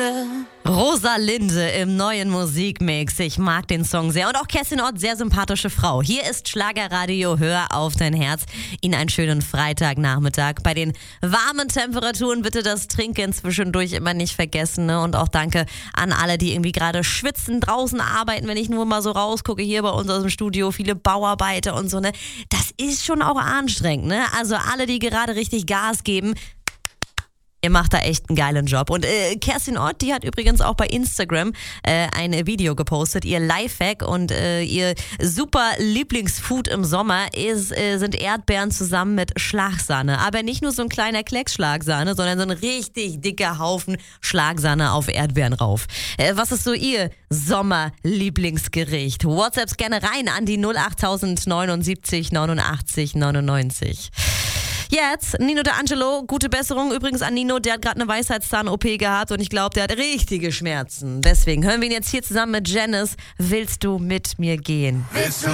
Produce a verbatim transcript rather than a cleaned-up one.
Rosalinde. Rosalinde im neuen Musikmix. Ich mag den Song sehr. Und auch Kerstin Ott, sehr sympathische Frau. Hier ist Schlagerradio, hör auf dein Herz. Ihnen einen schönen Freitagnachmittag. Bei den warmen Temperaturen bitte das Trinken zwischendurch immer nicht vergessen. Ne? Und auch danke an alle, die irgendwie gerade schwitzen, draußen arbeiten. Wenn ich nur mal so rausgucke, hier bei uns aus dem Studio, viele Bauarbeiter und so. Ne? Das ist schon auch anstrengend. Ne? Also alle, die gerade richtig Gas geben, ihr macht da echt einen geilen Job. Und äh, Kerstin Ott, die hat übrigens auch bei Instagram äh, ein Video gepostet, ihr Lifehack und äh, ihr super Lieblingsfood im Sommer ist, äh, sind Erdbeeren zusammen mit Schlagsahne. Aber nicht nur so ein kleiner Klecks Schlagsahne, sondern so ein richtig dicker Haufen Schlagsahne auf Erdbeeren rauf. Äh, was ist so ihr Sommer-Lieblingsgericht? WhatsApps gerne rein an die null acht neunundsiebzig neunundachtzig neunundneunzig. Jetzt, Nino D'Angelo, gute Besserung übrigens an Nino, der hat gerade eine Weisheitszahn-O P gehabt und ich glaube, der hat richtige Schmerzen. Deswegen hören wir ihn jetzt hier zusammen mit Janice. Willst du mit mir gehen? Willst du